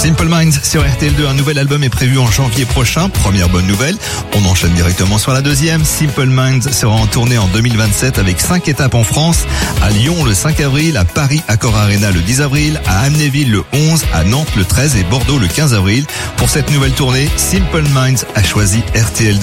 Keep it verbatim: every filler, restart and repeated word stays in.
Simple Minds sur R T L deux, un nouvel album est prévu en janvier prochain. Première bonne nouvelle. On enchaîne directement sur la deuxième. Simple Minds sera en tournée en deux mille vingt-sept avec cinq étapes en France. À Lyon le cinq avril, à Paris Accor Arena le dix avril, à Amnéville le onze, à Nantes le treize et Bordeaux le quinze avril. Pour cette nouvelle tournée, Simple Minds a choisi R T L deux.